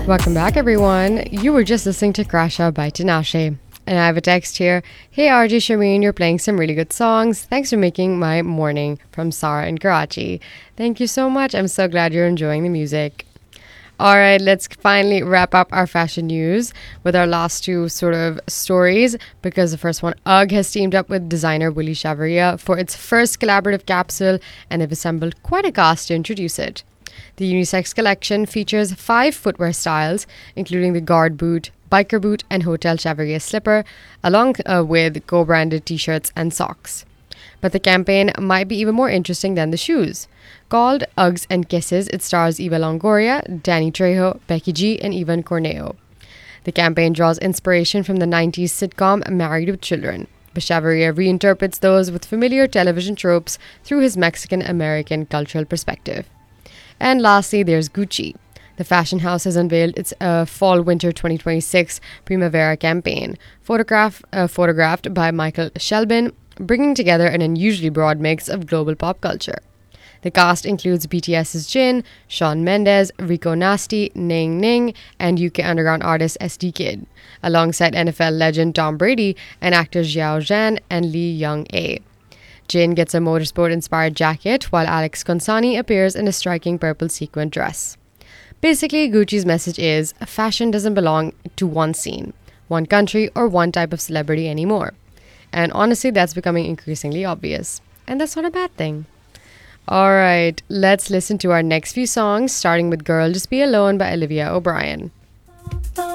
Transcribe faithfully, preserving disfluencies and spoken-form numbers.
Welcome back, everyone. You were just listening to Crasha by Tinashe. And I have a text here. Hey, R J Shameen, you're playing some really good songs. Thanks for making my morning, from Sarah in Karachi. Thank you so much. I'm so glad you're enjoying the music. All right, let's finally wrap up our fashion news with our last two sort of stories, because the first one, UGG has teamed up with designer Willy Chavaria for its first collaborative capsule, and they've assembled quite a cast to introduce it. The unisex collection features five footwear styles, including the guard boot, biker boot, and Hotel Chavaria slipper, along uh, with co-branded t-shirts and socks. But the campaign might be even more interesting than the shoes. Called Uggs and Kisses, it stars Eva Longoria, Danny Trejo, Becky G, and Ivan Corneo. The campaign draws inspiration from the nineties sitcom Married with Children, but Chavaria reinterprets those with familiar television tropes through his Mexican-American cultural perspective. And lastly, there's Gucci. The fashion house has unveiled its uh, Fall-Winter twenty twenty-six Primavera campaign, photograph, uh, photographed by Michael Shelbin, bringing together an unusually broad mix of global pop culture. The cast includes BTS's Jin, Shawn Mendes, Rico Nasty, Ning Ning, and U K underground artist S D Kid, alongside N F L legend Tom Brady and actors Xiao Zhan and Lee Young-ae. Jin gets a motorsport-inspired jacket, while Alex Consani appears in a striking purple sequin dress. Basically, Gucci's message is, fashion doesn't belong to one scene, one country, or one type of celebrity anymore. And honestly, that's becoming increasingly obvious. And that's not a bad thing. Alright, let's listen to our next few songs, starting with Girl Just Be Alone by Olivia O'Brien.